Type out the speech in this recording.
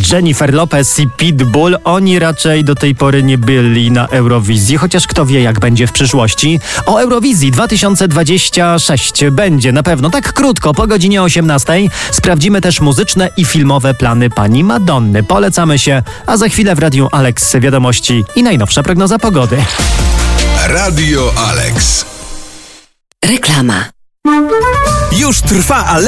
Jennifer Lopez i Pitbull, oni raczej do tej pory nie byli na Eurowizji, chociaż kto wie jak będzie w przyszłości. O Eurowizji 2026 będzie na pewno tak krótko, po godzinie 18. Sprawdzimy też muzyczne i filmowe plany pani Madonny. Polecamy się, a za chwilę w Radiu Alex wiadomości i najnowsza prognoza pogody. Radio Alex. Reklama. Już trwa